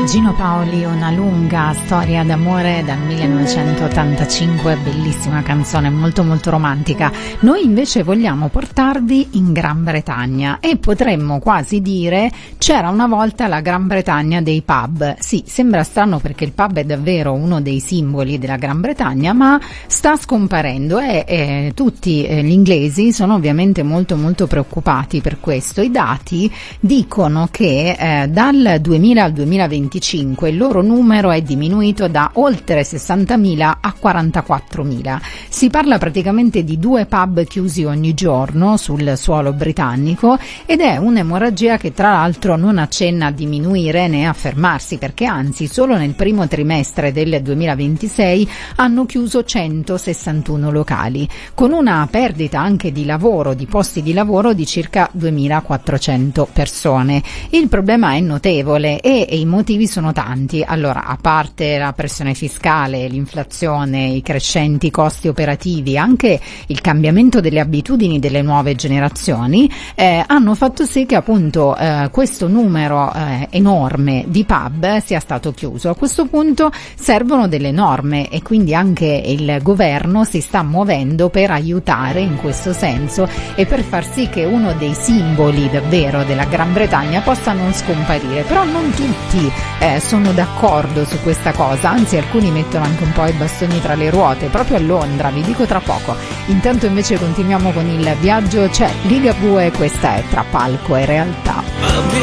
Gino Paoli, Una lunga storia d'amore dal 1985, bellissima canzone, molto molto romantica. Noi invece vogliamo portarvi in Gran Bretagna e potremmo quasi dire c'era una volta la Gran Bretagna dei pub. Sì, sembra strano perché il pub è davvero uno dei simboli della Gran Bretagna, ma sta scomparendo e tutti gli inglesi sono ovviamente molto molto preoccupati per questo. I dati dicono che dal 2000 al 2025 il loro numero è diminuito da oltre 60.000 a 44.000. Si parla praticamente di 2 pub chiusi ogni giorno sul suolo britannico ed è un'emorragia che tra l'altro non accenna a diminuire né a fermarsi, perché anzi solo nel primo trimestre del 2026 hanno chiuso 161 locali, con una perdita anche di lavoro, di posti di lavoro di circa 2.400 persone. Il problema è notevole e i motivi sono tanti. Allora, a parte la pressione fiscale, l'inflazione, i crescenti costi operativi, anche il cambiamento delle abitudini delle nuove generazioni hanno fatto sì che appunto questo numero enorme di pub sia stato chiuso. A questo punto servono delle norme e quindi anche il governo si sta muovendo per aiutare in questo senso e per far sì che uno dei simboli davvero della Gran Bretagna possa non scomparire. Però non tutti sono d'accordo su questa cosa, anzi alcuni mettono anche un po' i bastoni tra le ruote, proprio a Londra, vi dico tra poco. Intanto invece continuiamo con il viaggio, c'è Ligabue, questa è Tra palco e realtà.